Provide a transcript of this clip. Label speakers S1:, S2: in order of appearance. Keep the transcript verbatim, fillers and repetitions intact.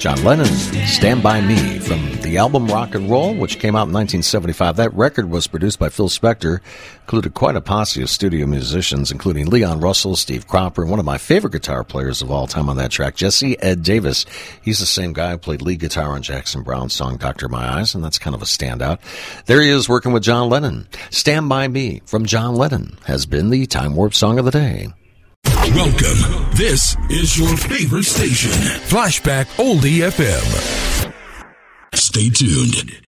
S1: John Lennon, Stand By Me, from the album Rock and Roll, which came out in nineteen seventy-five. That record was produced by Phil Spector, included quite a posse of studio musicians, including Leon Russell, Steve Cropper, and one of my favorite guitar players of all time on that track, Jesse Ed Davis. He's the same guy who played lead guitar on Jackson Browne's song Doctor My Eyes, and that's kind of a standout. There he is working with John Lennon. Stand By Me from John Lennon has been the Time Warp Song of the Day.
S2: Welcome. This is your favorite station, Flashback Oldie F M. Stay tuned.